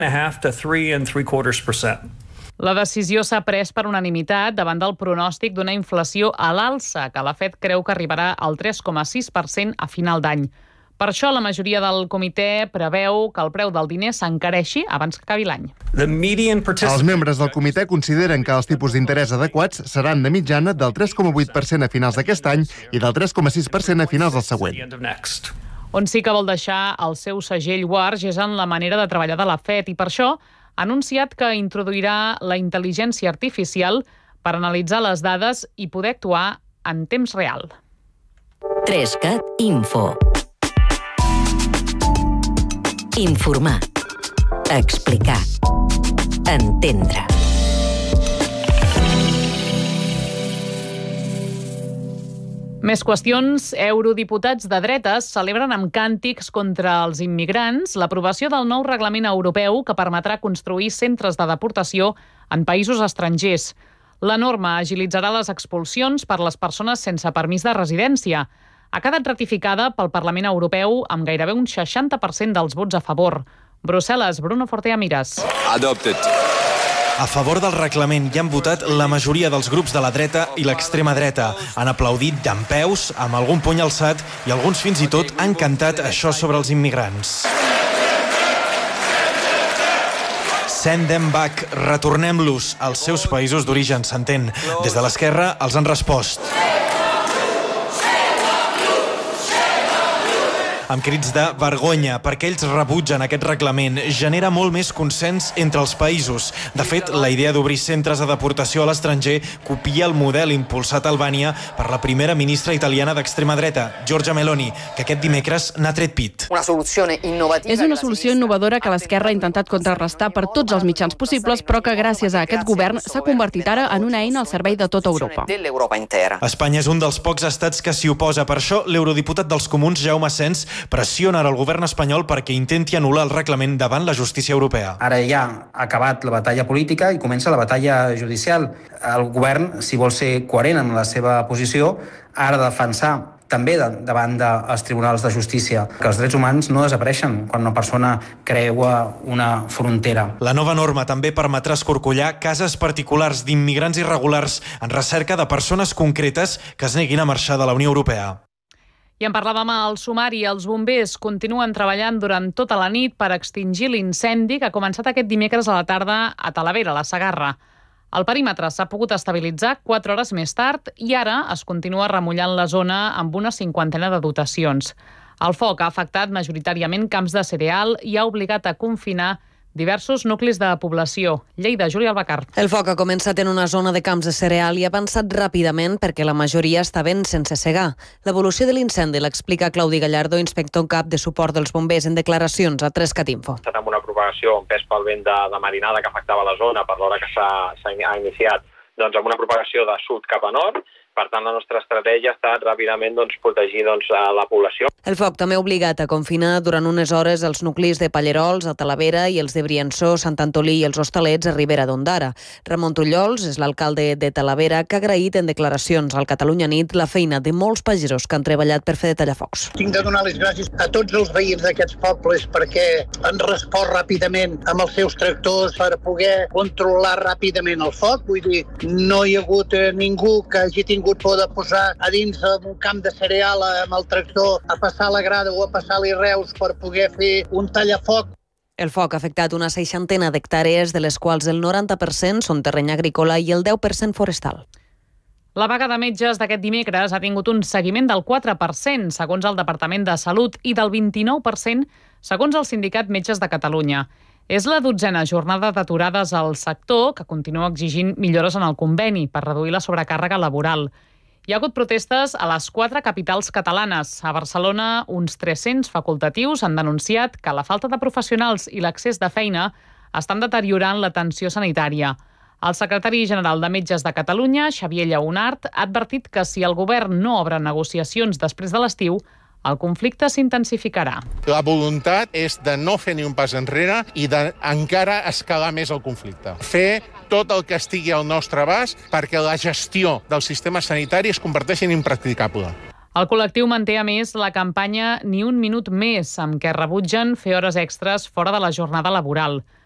1.5% to 3.75%. La decisió s'ha pres per unanimitat davant del pronòstic d'una inflació a l'alça, que la Fed creu que arribarà al 3,6% a final d'any. Per això, la majoria del comitè preveu que el preu del diner s'encareixi abans que acabi l'any. Els membres del comitè consideren que els tipus d'interès adequats seran de mitjana del 3,8% a finals d'aquest any i del 3,6% a finals del següent. On sí que vol deixar el seu segell Warsh és en la manera de treballar de la Fed i per això ha anunciat que introduirà la intel·ligència artificial per analitzar les dades i poder actuar en temps real. 3CAT Info. Informar. Explicar. Entendre. Més qüestions. Eurodiputats de dretes celebren amb càntics contra els immigrants l'aprovació del nou reglament europeu que permetrà construir centres de deportació en països estrangers. La norma agilitzarà les expulsions per les persones sense permís de residència. Ha quedat ratificada pel Parlament Europeu amb gairebé un 60% dels vots a favor. Brussel·les, Bruno Fortea Miras. Adopted. A favor del reglament hi han votat la majoria dels grups de la dreta i l'extrema dreta. Han aplaudit dempeus, amb algun puny alçat, i alguns fins i tot han cantat això sobre els immigrants. Send them back, retornem-los als seus països d'origen, s'entén. Des de l'esquerra els han respost amb crits de vergonya, perquè ells rebutgen aquest reglament. Genera molt més consens entre els països. De fet, la idea d'obrir centres de deportació a l'estranger copia el model impulsat a Albània per la primera ministra italiana d'extrema dreta, Giorgia Meloni, que aquest dimecres n'ha tret pit. És una solució innovadora que l'esquerra ha intentat contrarrestar per tots els mitjans possibles, però que gràcies a aquest govern s'ha convertit ara en una eina al servei de tota Europa. Espanya és un dels pocs estats que s'hi oposa. Per això, l'eurodiputat dels Comuns, Jaume Asens, pressiona el govern espanyol perquè intenti anul·lar el reglament davant la justícia europea. Ara ja ha acabat la batalla política i comença la batalla judicial. El govern, si vol ser coherent amb la seva posició, ha de defensar també davant dels tribunals de justícia que els drets humans no desapareixen quan una persona creua una frontera. La nova norma també permetrà escorcollar cases particulars d'immigrants irregulars en recerca de persones concretes que es neguin a marxar de la Unió Europea. I en parlàvem al sumari. Els bombers continuen treballant durant tota la nit per extingir l'incendi que ha començat aquest dimecres a la tarda a Talavera, a la Segarra. El perímetre s'ha pogut estabilitzar 4 hores més tard i ara es continua remullant la zona amb una 50ena de dotacions. El foc ha afectat majoritàriament camps de cereal i ha obligat a confinar diversos nuclis de població. Lleida, Júlia Albacar. El foc ha començat en una zona de camps de cereal i ha avançat ràpidament perquè la majoria estaven sense segar. L'evolució de l'incendi l'explica Claudi Gallardo, inspector en cap de suport dels bombers, en declaracions a 3CAT Info. Amb una propagació en pes pel vent de marinada que afectava la zona per l'hora que s'ha iniciat, doncs amb una propagació de sud cap a nord. Per tant, la nostra estratègia ha estat ràpidament protegir la població. El foc també ha obligat a confinar durant unes hores els nuclis de Pallerols, a Talavera, i els de Briançó, Sant Antolí i els Hostalets a Ribera d'Ondara. Ramon Trullols és l'alcalde de Talavera, que ha agraït en declaracions al Catalunya Nit la feina de molts pagesos que han treballat per fer de tallafocs. Tinc de donar les gràcies a tots els veïns d'aquests pobles perquè han respost ràpidament amb els seus tractors per poder controlar ràpidament el foc. Vull dir, no hi ha hagut ningú que hagi tingut por de posar a dins un camp de cereal amb el tractor a passar la grada o a passar-li reus per poder fer un tallafoc. El foc ha afectat una 60 d'hectàrees, de les quals el 90% són terreny agrícola i el 10% forestal. La vaga de metges d'aquest dimecres ha tingut un seguiment del 4%, segons el Departament de Salut, i del 29%, segons el Sindicat Metges de Catalunya. És la 12a jornada d'aturades al sector, que continua exigint millores en el conveni per reduir la sobrecàrrega laboral. Hi ha hagut protestes a les 4 capitals catalanes. A Barcelona, uns 300 facultatius han denunciat que la falta de professionals i l'accés de feina estan deteriorant l'atenció sanitària. El secretari general de Metges de Catalunya, Xavier Lleonart, ha advertit que si el govern no obre negociacions després de l'estiu, el conflicte s'intensificarà. La voluntat és de no fer ni un pas enrere i d'encara escalar més el conflicte. Fer tot el que estigui al nostre abast perquè la gestió del sistema sanitari es converteixi en impracticable. El col·lectiu manté, a més, la campanya Ni un minut més, amb què rebutgen fer hores extres fora de la jornada laboral.